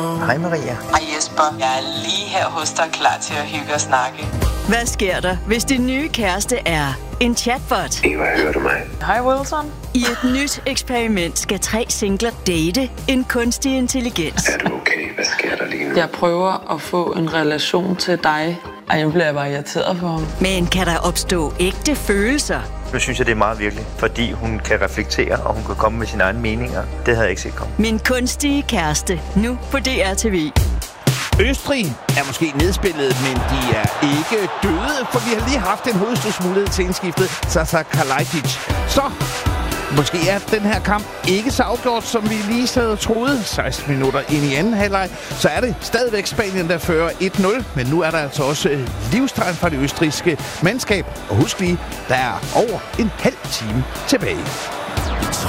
Hej Maria. Hej Jesper. Jeg er lige her hos dig, klar til at hygge og snakke. Hvad sker der, hvis din nye kæreste er en chatbot? Eva, hører du mig? Hej Wilson. I et nyt eksperiment skal 3 singler date en kunstig intelligens. Er du okay? Hvad sker der lige nu? Jeg prøver at få en relation til dig. Ej, jeg bliver bare irriteret på ham. Men kan der opstå ægte følelser? Nu synes jeg, det er meget virkelig, fordi hun kan reflektere, og hun kan komme med sine egne meninger. Det havde jeg ikke set komme. Min kunstige kæreste, nu på DRTV. Østrig er måske nedspillet, men de er ikke døde, for vi har lige haft en hovedstødsmulighed til indskiftet, Sasa Kalajdzic. Så måske er den her kamp ikke så afgjort, som vi lige havde troet. 16 minutter ind i anden halvleg, så er det stadigvæk Spanien, der fører 1-0. Men nu er der altså også livstegn fra det østrigske mandskab. Og husk lige, der er over en halv time tilbage.